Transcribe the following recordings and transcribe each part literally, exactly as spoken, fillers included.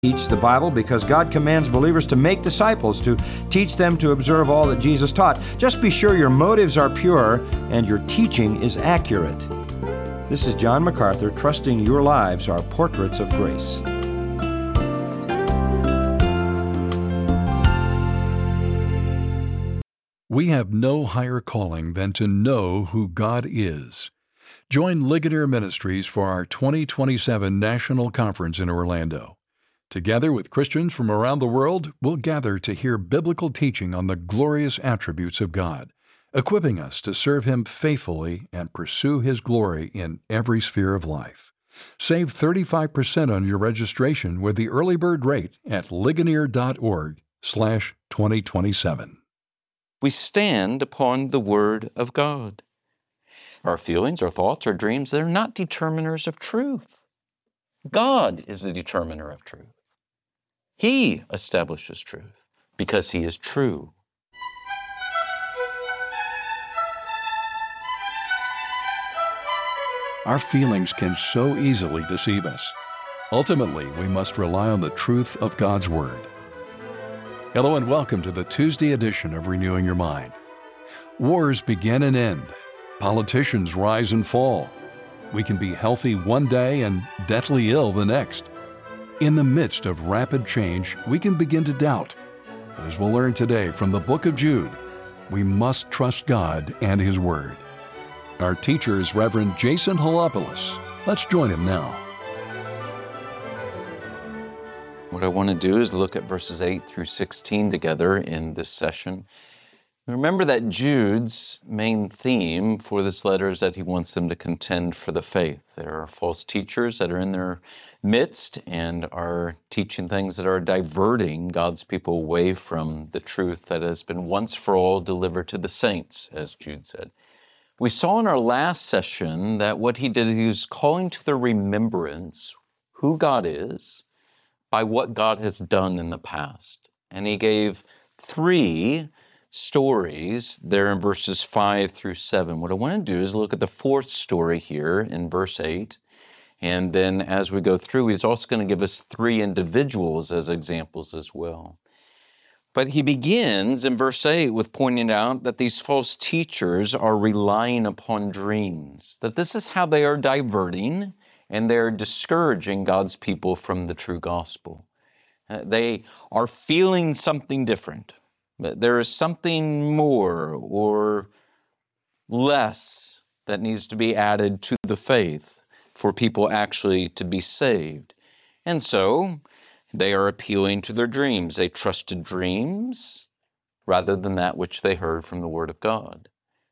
Teach the Bible because God commands believers to make disciples, to teach them to observe all that Jesus taught. Just be sure your motives are pure and your teaching is accurate. This is John MacArthur, trusting your lives are portraits of grace. We have no higher calling than to know who God is. Join Ligonier Ministries for our twenty twenty-seven National Conference in Orlando. Together with Christians from around the world, we'll gather to hear biblical teaching on the glorious attributes of God, equipping us to serve Him faithfully and pursue His glory in every sphere of life. Save thirty-five percent on your registration with the early bird rate at ligonier.org slash 2027. We stand upon the Word of God. Our feelings, our thoughts, our dreams, they're not determiners of truth. God is the determiner of truth. He establishes truth because He is true. Our feelings can so easily deceive us. Ultimately, we must rely on the truth of God's Word. Hello and welcome to the Tuesday edition of Renewing Your Mind. Wars begin and end. Politicians rise and fall. We can be healthy one day and deathly ill the next. In the midst of rapid change, we can begin to doubt. But as we'll learn today from the book of Jude, we must trust God and His Word. Our teacher is Reverend Jason Halopoulos. Let's join him now. What I want to do is look at verses eight through sixteen together in this session. Remember that Jude's main theme for this letter is that he wants them to contend for the faith. There are false teachers that are in their midst and are teaching things that are diverting God's people away from the truth that has been once for all delivered to the saints, as Jude said. We saw in our last session that what he did, he was calling to their remembrance who God is by what God has done in the past. And he gave three stories there in verses five through seven. What I want to do is look at the fourth story here in verse eight. And then as we go through, he's also going to give us three individuals as examples as well. But he begins in verse eight with pointing out that these false teachers are relying upon dreams, that this is how they are diverting and they're discouraging God's people from the true gospel. Uh, they are feeling something different. There is something more or less that needs to be added to the faith for people actually to be saved. And so they are appealing to their dreams. They trusted dreams rather than that which they heard from the Word of God.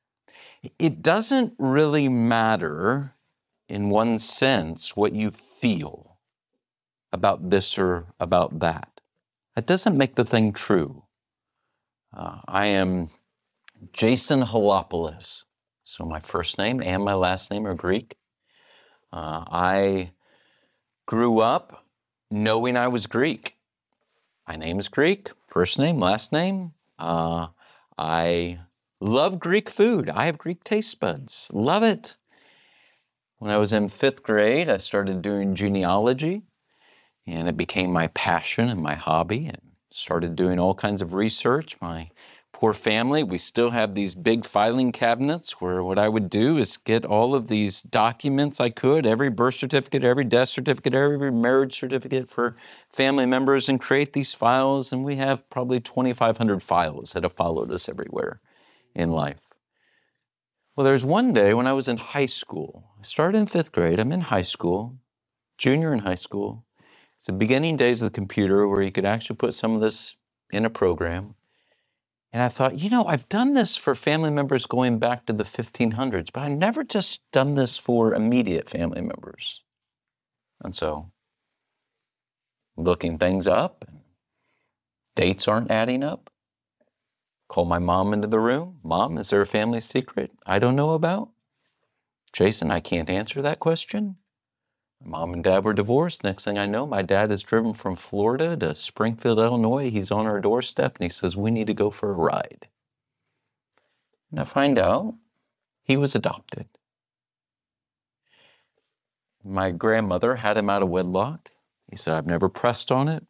It doesn't really matter in one sense what you feel about this or about that. That doesn't make the thing true. Uh, I am Jason Halopoulos, so my first name and my last name are Greek. Uh, I grew up knowing I was Greek. My name is Greek, first name, last name. Uh, I love Greek food. I have Greek taste buds. Love it. When I was in fifth grade, I started doing genealogy, and it became my passion and my hobby, and started doing all kinds of research. My poor family, we still have these big filing cabinets where what I would do is get all of these documents I could, every birth certificate, every death certificate, every marriage certificate for family members, and create these files. And we have probably twenty-five hundred files that have followed us everywhere in life. Well, there's one day when I was in high school. I started in fifth grade. I'm in high school, junior in high school. It's the beginning days of the computer where you could actually put some of this in a program. And I thought, you know, I've done this for family members going back to the fifteen hundreds, but I've never just done this for immediate family members. And so, looking things up, and dates aren't adding up. Call my mom into the room. Mom, is there a family secret I don't know about? Jason, I can't answer that question. Mom and Dad were divorced. Next thing I know, my dad is driven from Florida to Springfield, Illinois. He's on our doorstep, and he says, we need to go for a ride. And I find out he was adopted. My grandmother had him out of wedlock. He said, I've never pressed on it.